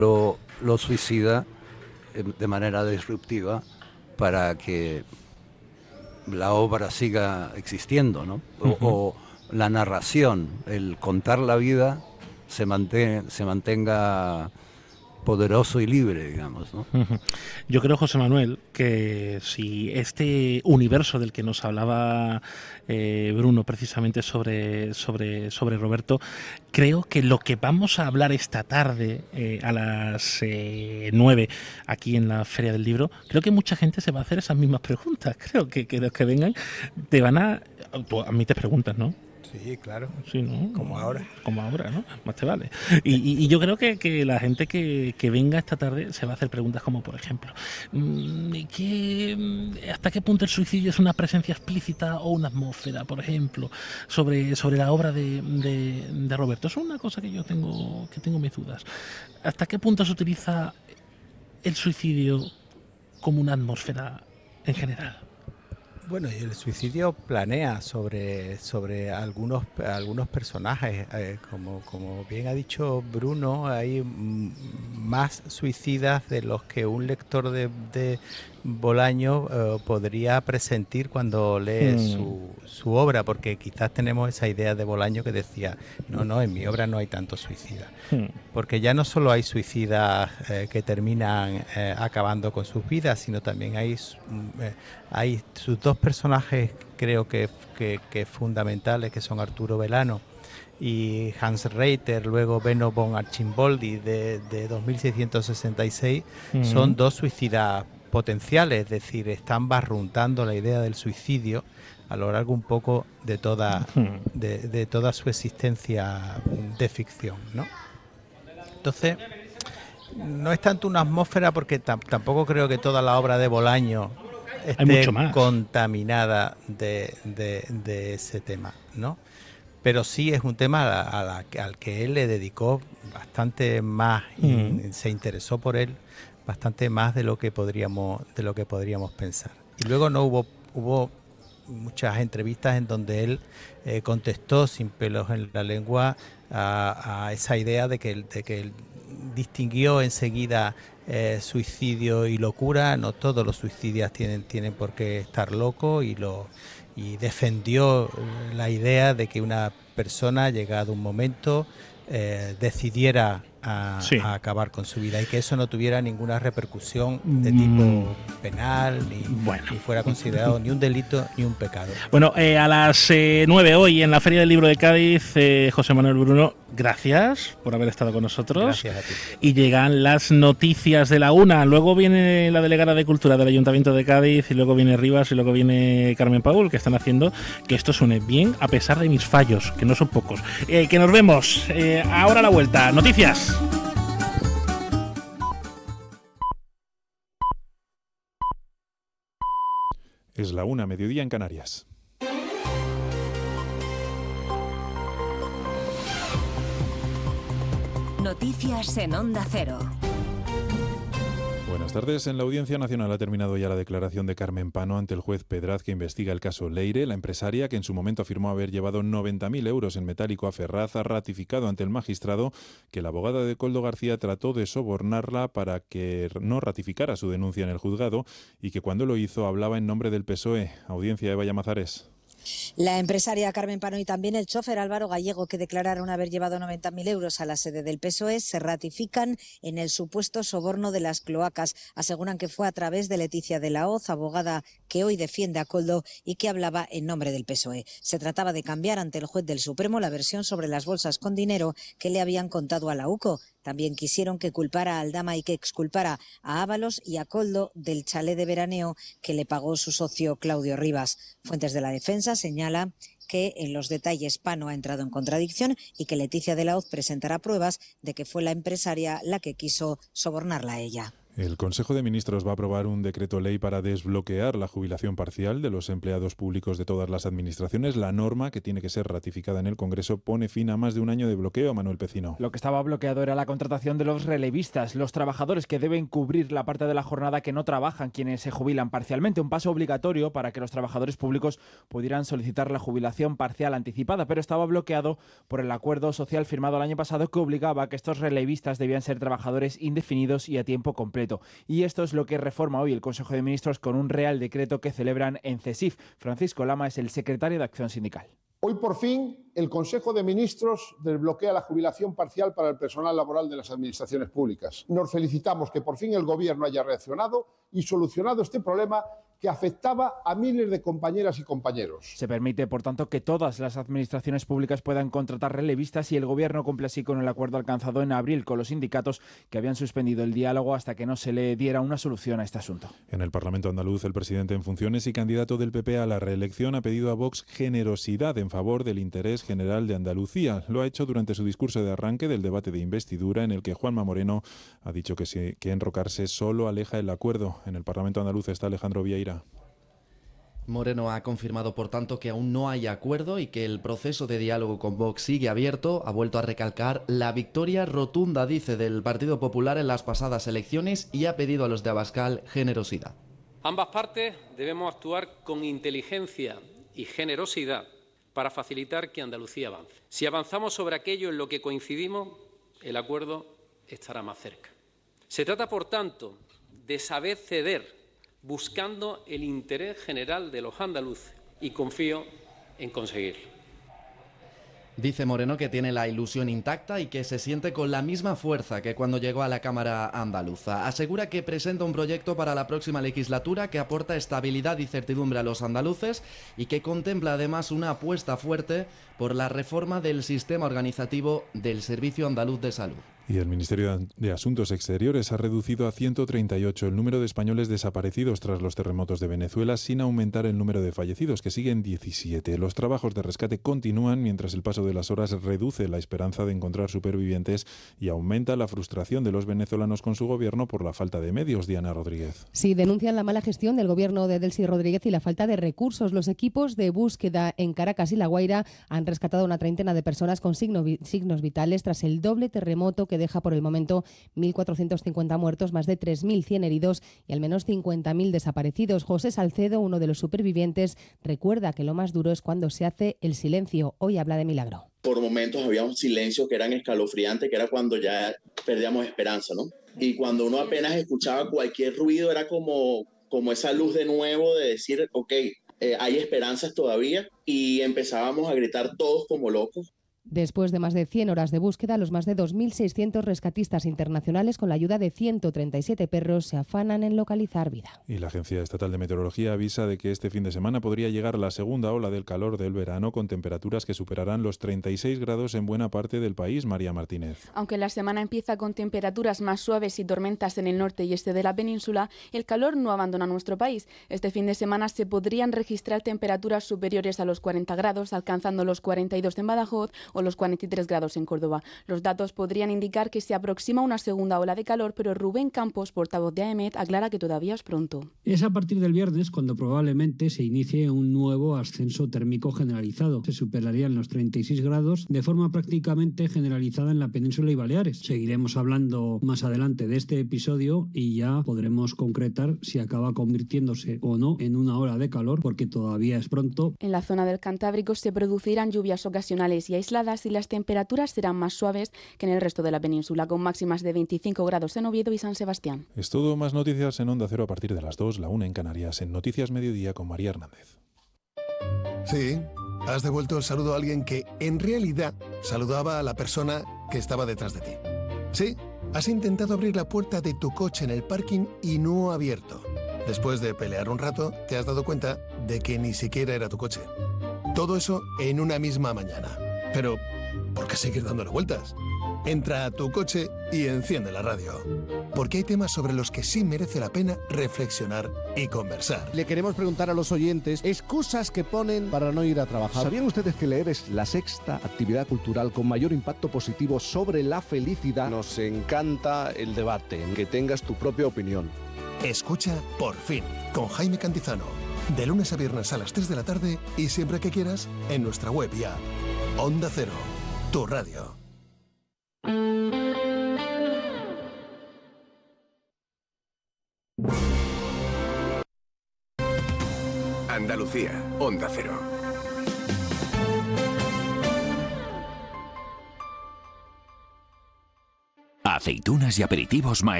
lo suicida de manera disruptiva para que la obra siga existiendo, ¿no? O la narración, el contar la vida se mantenga poderoso y libre, digamos, ¿no? Yo creo, José Manuel, que si este universo del que nos hablaba Bruno precisamente sobre Roberto, creo que lo que vamos a hablar esta tarde a las 9 aquí en la Feria del Libro, creo que mucha gente se va a hacer esas mismas preguntas. Creo que los que vengan te van a... Tú a mí te preguntas, ¿no? Sí, claro. Sí, ¿no? Como ahora. Como ahora, ¿no? Más te vale. Y yo creo que la gente que venga esta tarde se va a hacer preguntas como, por ejemplo, ¿hasta qué punto el suicidio es una presencia explícita o una atmósfera, por ejemplo, sobre la obra de Roberto? Es una cosa que yo tengo mis dudas. ¿Hasta qué punto se utiliza el suicidio como una atmósfera en general? Bueno, y el suicidio planea sobre algunos personajes. Como bien ha dicho Bruno, hay más suicidas de los que un lector de Bolaño podría presentir cuando lee su obra, porque quizás tenemos esa idea de Bolaño que decía, no, en mi obra no hay tantos suicidas. Porque ya no solo hay suicidas que terminan acabando con sus vidas, sino también hay sus dos personajes, creo que fundamentales, que son Arturo Belano y Hans Reiter, luego Benno von Archimboldi de 2666, son dos suicidas potenciales, es decir, están barruntando la idea del suicidio a lo largo un poco de toda su existencia de ficción, ¿no? Entonces, no es tanto una atmósfera, porque tampoco creo que toda la obra de Bolaño esté contaminada de ese tema, ¿no? Pero sí es un tema al que él le dedicó bastante más y se interesó por él bastante más de lo que podríamos pensar. Y luego hubo muchas entrevistas en donde él contestó sin pelos en la lengua a esa idea de que él distinguió enseguida suicidio y locura. No todos los suicidas tienen por qué estar locos, y defendió la idea de que una persona, llegado un momento, decidiera a acabar con su vida, y que eso no tuviera ninguna repercusión de tipo penal, ni fuera considerado ni un delito ni un pecado. Bueno, a las 9 hoy en la Feria del Libro de Cádiz, José Manuel Bruno, gracias por haber estado con nosotros. Gracias a ti. Y llegan las noticias de la 1. Luego viene la delegada de Cultura del Ayuntamiento de Cádiz, y luego viene Rivas, y luego viene Carmen Paul, que están haciendo que esto suene bien a pesar de mis fallos, que no son pocos. Que nos vemos ahora a la vuelta. Noticias. Es la 1, mediodía en Canarias. Noticias en Onda Cero. Buenas tardes. En la Audiencia Nacional ha terminado ya la declaración de Carmen Pano ante el juez Pedraz, que investiga el caso Leire. La empresaria, que en su momento afirmó haber llevado 90.000 euros en metálico a Ferraz, ha ratificado ante el magistrado que la abogada de Koldo García trató de sobornarla para que no ratificara su denuncia en el juzgado, y que cuando lo hizo hablaba en nombre del PSOE. Audiencia, Eva Llamazares. La empresaria Carmen Pano y también el chofer Álvaro Gallego, que declararon haber llevado 90.000 euros a la sede del PSOE, se ratifican en el supuesto soborno de las cloacas. Aseguran que fue a través de Leticia de la Hoz, abogada que hoy defiende a Koldo y que hablaba en nombre del PSOE. Se trataba de cambiar ante el juez del Supremo la versión sobre las bolsas con dinero que le habían contado a la UCO. También quisieron que culpara a Aldama y que exculpara a Ábalos y a Koldo del chalet de veraneo que le pagó su socio Claudio Rivas. Fuentes de la defensa señala que en los detalles Pano ha entrado en contradicción y que Leticia de la Hoz presentará pruebas de que fue la empresaria la que quiso sobornarla a ella. El Consejo de Ministros va a aprobar un decreto ley para desbloquear la jubilación parcial de los empleados públicos de todas las administraciones. La norma, que tiene que ser ratificada en el Congreso, pone fin a más de un año de bloqueo. Manuel Pecino. Lo que estaba bloqueado era la contratación de los relevistas, los trabajadores que deben cubrir la parte de la jornada que no trabajan quienes se jubilan parcialmente. Un paso obligatorio para que los trabajadores públicos pudieran solicitar la jubilación parcial anticipada, pero estaba bloqueado por el acuerdo social firmado el año pasado que obligaba a que estos relevistas debían ser trabajadores indefinidos y a tiempo completo. Y esto es lo que reforma hoy el Consejo de Ministros con un Real Decreto que celebran en CESIF. Francisco Lama es el secretario de Acción Sindical. Hoy, por fin, el Consejo de Ministros desbloquea la jubilación parcial para el personal laboral de las administraciones públicas. Nos felicitamos que por fin el Gobierno haya reaccionado y solucionado este problema que afectaba a miles de compañeras y compañeros. Se permite, por tanto, que todas las administraciones públicas puedan contratar relevistas y el Gobierno cumple así con el acuerdo alcanzado en abril con los sindicatos que habían suspendido el diálogo hasta que no se le diera una solución a este asunto. En el Parlamento andaluz, el presidente en funciones y candidato del PP a la reelección ha pedido a Vox generosidad en favor del interés general de Andalucía. Lo ha hecho durante su discurso de arranque del debate de investidura, en el que Juanma Moreno ha dicho que enrocarse solo aleja el acuerdo. En el Parlamento andaluz está Alejandro Vieira. Moreno ha confirmado, por tanto, que aún no hay acuerdo y que el proceso de diálogo con Vox sigue abierto. Ha vuelto a recalcar la victoria rotunda, dice, del Partido Popular en las pasadas elecciones y ha pedido a los de Abascal generosidad. Ambas partes debemos actuar con inteligencia y generosidad para facilitar que Andalucía avance. Si avanzamos sobre aquello en lo que coincidimos, el acuerdo estará más cerca. Se trata, por tanto, de saber ceder buscando el interés general de los andaluces y confío en conseguirlo. Dice Moreno que tiene la ilusión intacta y que se siente con la misma fuerza que cuando llegó a la Cámara andaluza. Asegura que presenta un proyecto para la próxima legislatura que aporta estabilidad y certidumbre a los andaluces y que contempla además una apuesta fuerte por la reforma del sistema organizativo del Servicio Andaluz de Salud. Y el Ministerio de Asuntos Exteriores ha reducido a 138 el número de españoles desaparecidos tras los terremotos de Venezuela, sin aumentar el número de fallecidos, que siguen 17. Los trabajos de rescate continúan mientras el paso de las horas reduce la esperanza de encontrar supervivientes y aumenta la frustración de los venezolanos con su gobierno por la falta de medios. Diana Rodríguez. Sí, denuncian la mala gestión del gobierno de Delcy Rodríguez y la falta de recursos. Los equipos de búsqueda en Caracas y La Guaira han rescatado a una treintena de personas con signos vitales tras el doble terremoto que deja por el momento 1.450 muertos, más de 3.100 heridos y al menos 50.000 desaparecidos. José Salcedo, uno de los supervivientes, recuerda que lo más duro es cuando se hace el silencio. Hoy habla de milagro. Por momentos había un silencio que eran escalofriante, que era cuando ya perdíamos esperanza, ¿no? Y cuando uno apenas escuchaba cualquier ruido, era como esa luz de nuevo de decir, ok, hay esperanzas todavía, y empezábamos a gritar todos como locos. Después de más de 100 horas de búsqueda, los más de 2.600 rescatistas internacionales, con la ayuda de 137 perros, se afanan en localizar vida. Y la Agencia Estatal de Meteorología avisa de que este fin de semana podría llegar la segunda ola del calor del verano, con temperaturas que superarán los 36 grados en buena parte del país. María Martínez. Aunque la semana empieza con temperaturas más suaves y tormentas en el norte y este de la península, el calor no abandona nuestro país. Este fin de semana se podrían registrar temperaturas superiores a los 40 grados, alcanzando los 42 en Badajoz o los 43 grados en Córdoba. Los datos podrían indicar que se aproxima una segunda ola de calor, pero Rubén Campos, portavoz de AEMET, aclara que todavía es pronto. Es a partir del viernes cuando probablemente se inicie un nuevo ascenso térmico generalizado. Se superarían los 36 grados de forma prácticamente generalizada en la península y Baleares. Seguiremos hablando más adelante de este episodio y ya podremos concretar si acaba convirtiéndose o no en una ola de calor, porque todavía es pronto. En la zona del Cantábrico se producirán lluvias ocasionales y aisladas y las temperaturas serán más suaves que en el resto de la península, con máximas de 25 grados en Oviedo y San Sebastián. Es todo. Más noticias en Onda Cero a partir de las 2, la 1 en Canarias, en Noticias Mediodía con María Hernández. Sí, has devuelto el saludo a alguien que en realidad saludaba a la persona que estaba detrás de ti. Sí, has intentado abrir la puerta de tu coche en el parking y no ha abierto. Después de pelear un rato, te has dado cuenta de que ni siquiera era tu coche. Todo eso en una misma mañana. Pero, ¿por qué seguir dándole vueltas? Entra a tu coche y enciende la radio. Porque hay temas sobre los que sí merece la pena reflexionar y conversar. Le queremos preguntar a los oyentes excusas que ponen para no ir a trabajar. ¿Sabían ustedes que leer es la sexta actividad cultural con mayor impacto positivo sobre la felicidad? Nos encanta el debate, que tengas tu propia opinión. Escucha Por Fin, con Jaime Cantizano. De lunes a viernes a las 3 de la tarde y siempre que quieras en nuestra web y app. Onda Cero, tu radio. Andalucía, Onda Cero. Aceitunas y aperitivos Maestro.